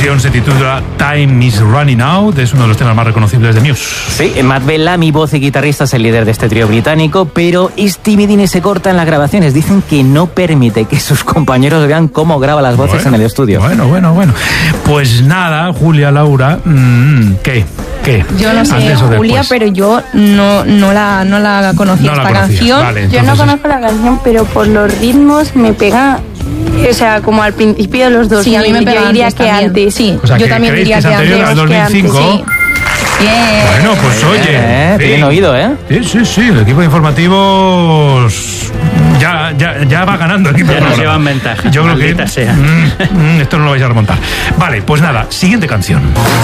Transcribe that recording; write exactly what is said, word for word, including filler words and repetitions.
canción se titula Time is Running Out, es uno de los temas más reconocibles de Muse. Sí, Matt Bellamy, voz y guitarrista, es el líder de este trío británico, pero Stevie Dean se corta en las grabaciones. Dicen que no permite que sus compañeros vean cómo graba las voces bueno, en el estudio. Bueno, bueno, bueno. Pues nada, Julia, Laura, mmm, ¿qué? ¿Qué? Yo no sé, Julia, pero yo no, no, la, no la conocía no esta la canción. Vale, yo no conozco la canción, pero por los ritmos me pega, o sea, como al principio de los dos. Sí, a mí me pega. Yo diría antes que también. antes. Sí, o sea, yo que también diría que, que antes. Al dos mil cinco. Sí. Bien. Bueno, pues oye. Eh, sí. bien oído, ¿eh? Sí, sí, sí, el equipo de informativos ya, ya, ya va ganando. El equipo ya de nos llevan ventaja. Yo creo que sea. Mm, mm, esto no lo vais a remontar. Vale, pues nada, siguiente canción.